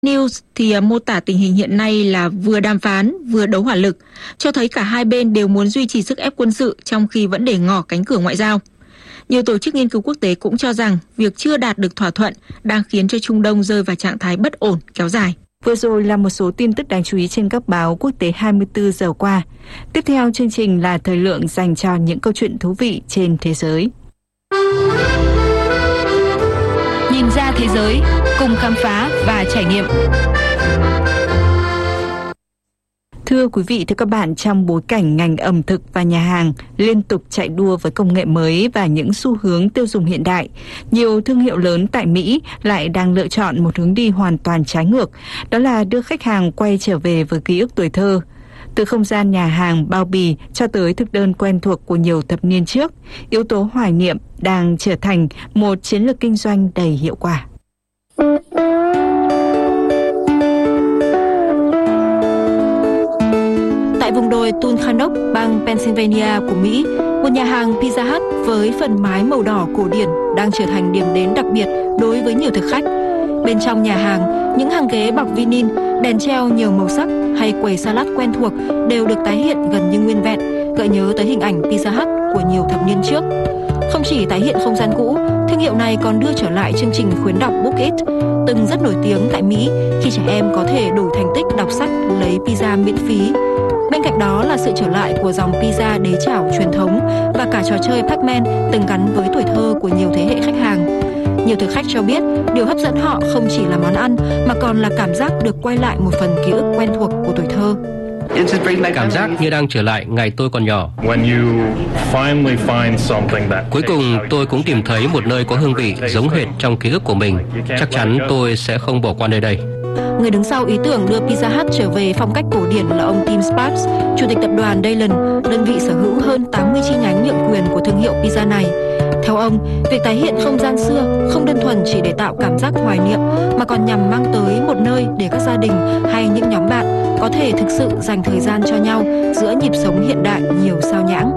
News thì mô tả tình hình hiện nay là vừa đàm phán vừa đấu hỏa lực, cho thấy cả hai bên đều muốn duy trì sức ép quân sự trong khi vẫn để ngỏ cánh cửa ngoại giao. Nhiều tổ chức nghiên cứu quốc tế cũng cho rằng việc chưa đạt được thỏa thuận đang khiến cho Trung Đông rơi vào trạng thái bất ổn kéo dài. Vừa rồi là một số tin tức đáng chú ý trên các báo quốc tế 24 giờ qua. Tiếp theo chương trình là thời lượng dành cho những câu chuyện thú vị trên thế giới. Nhìn ra thế giới, cùng khám phá và trải nghiệm. Thưa quý vị, thưa các bạn, trong bối cảnh ngành ẩm thực và nhà hàng liên tục chạy đua với công nghệ mới và những xu hướng tiêu dùng hiện đại, nhiều thương hiệu lớn tại Mỹ lại đang lựa chọn một hướng đi hoàn toàn trái ngược, đó là đưa khách hàng quay trở về với ký ức tuổi thơ. Từ không gian nhà hàng bao bì cho tới thực đơn quen thuộc của nhiều thập niên trước, yếu tố hoài niệm đang trở thành một chiến lược kinh doanh đầy hiệu quả. Tại vùng đồi Tuchannock, bang Pennsylvania của Mỹ, một nhà hàng Pizza Hut với phần mái màu đỏ cổ điển đang trở thành điểm đến đặc biệt đối với nhiều thực khách. Bên trong nhà hàng, những hàng ghế bọc vinin, đèn treo nhiều màu sắc hay quầy salad quen thuộc đều được tái hiện gần như nguyên vẹn, gợi nhớ tới hình ảnh Pizza Hut của nhiều thập niên trước. Không chỉ tái hiện không gian cũ, thương hiệu này còn đưa trở lại chương trình khuyến đọc Book It, từng rất nổi tiếng tại Mỹ khi trẻ em có thể đủ thành tích đọc sách lấy pizza miễn phí. Bên cạnh đó là sự trở lại của dòng pizza đế chảo truyền thống và cả trò chơi Pac-Man từng gắn với tuổi thơ của nhiều thế hệ khách hàng. Nhiều thực khách cho biết điều hấp dẫn họ không chỉ là món ăn mà còn là cảm giác được quay lại một phần ký ức quen thuộc của tuổi thơ. Cảm giác như đang trở lại ngày tôi còn nhỏ. Cuối cùng tôi cũng tìm thấy một nơi có hương vị giống hệt trong ký ức của mình. Chắc chắn tôi sẽ không bỏ qua nơi đây. Người đứng sau ý tưởng đưa Pizza Hut trở về phong cách cổ điển là ông Tim Sparks, chủ tịch tập đoàn Daylan, đơn vị sở hữu hơn 80 chi nhánh nhượng quyền của thương hiệu pizza này. Theo ông, việc tái hiện không gian xưa không đơn thuần chỉ để tạo cảm giác hoài niệm mà còn nhằm mang tới một nơi để các gia đình hay những nhóm bạn có thể thực sự dành thời gian cho nhau giữa nhịp sống hiện đại nhiều sao nhãng.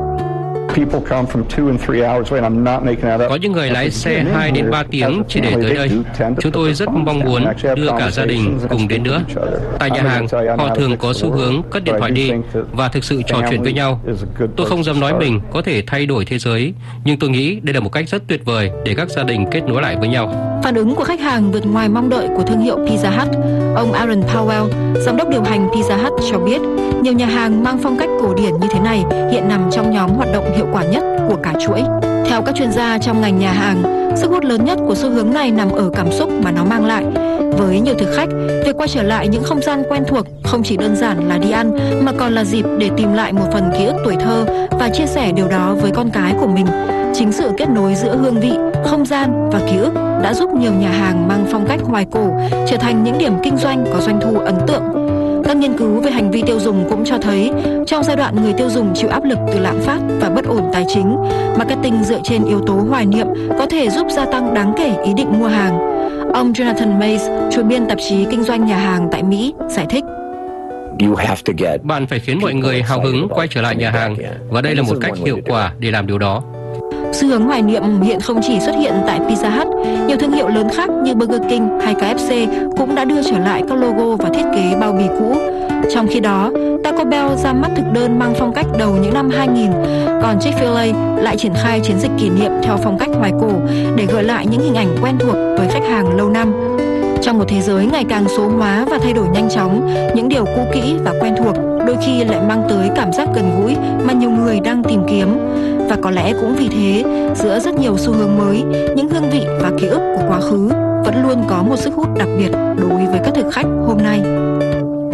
Có những người lái xe 2 đến 3 tiếng chỉ để tới đây. Chúng tôi rất mong muốn đưa cả gia đình cùng đến nữa. Tại nhà hàng, họ thường có xu hướng cất điện thoại đi và thực sự trò chuyện với nhau. Tôi không dám nói mình có thể thay đổi thế giới, nhưng tôi nghĩ đây là một cách rất tuyệt vời để các gia đình kết nối lại với nhau. Phản ứng của khách hàng vượt ngoài mong đợi của thương hiệu Pizza Hut. Ông Aaron Powell, giám đốc điều hành Pizza Hut cho biết, nhiều nhà hàng mang phong cách cổ điển như thế này hiện nằm trong nhóm hoạt động hiệu quả nhất của cả chuỗi. Theo các chuyên gia trong ngành nhà hàng, sức hút lớn nhất của xu hướng này nằm ở cảm xúc mà nó mang lại. Với nhiều thực khách, việc quay trở lại những không gian quen thuộc không chỉ đơn giản là đi ăn mà còn là dịp để tìm lại một phần ký ức tuổi thơ và chia sẻ điều đó với con cái của mình. Chính sự kết nối giữa hương vị, không gian và ký ức đã giúp nhiều nhà hàng mang phong cách hoài cổ trở thành những điểm kinh doanh có doanh thu ấn tượng. Các nghiên cứu về hành vi tiêu dùng cũng cho thấy trong giai đoạn người tiêu dùng chịu áp lực từ lạm phát và bất ổn tài chính, marketing dựa trên yếu tố hoài niệm có thể giúp gia tăng đáng kể ý định mua hàng. Ông Jonathan Mays, chủ biên tạp chí kinh doanh nhà hàng tại Mỹ, giải thích. Bạn phải khiến mọi người hào hứng quay trở lại nhà hàng, và đây là một cách hiệu quả để làm điều đó. Xu hướng hoài niệm hiện không chỉ xuất hiện tại Pizza Hut, nhiều thương hiệu lớn khác như Burger King hay KFC cũng đã đưa trở lại các logo và thiết kế bao bì cũ. Trong khi đó, Taco Bell ra mắt thực đơn mang phong cách đầu những năm 2000, còn Chick-fil-A lại triển khai chiến dịch kỷ niệm theo phong cách hoài cổ để gợi lại những hình ảnh quen thuộc với khách hàng lâu năm. Trong một thế giới ngày càng số hóa và thay đổi nhanh chóng, những điều cũ kỹ và quen thuộc đôi khi lại mang tới cảm giác gần gũi mà nhiều người đang tìm kiếm. Và có lẽ cũng vì thế, giữa rất nhiều xu hướng mới, những hương vị và ký ức của quá khứ vẫn luôn có một sức hút đặc biệt đối với các thực khách hôm nay.